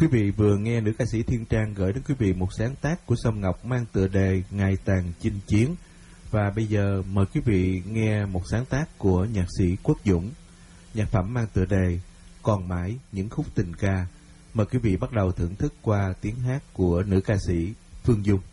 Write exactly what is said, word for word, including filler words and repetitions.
Quý vị vừa nghe nữ ca sĩ Thiên Trang gửi đến quý vị một sáng tác của Sâm Ngọc mang tựa đề Ngày tàn chinh chiến. Và bây giờ mời quý vị nghe một sáng tác của nhạc sĩ Quốc Dũng. Nhạc phẩm mang tựa đề Còn mãi những khúc tình ca. Mời quý vị bắt đầu thưởng thức qua tiếng hát của nữ ca sĩ Phương Dung.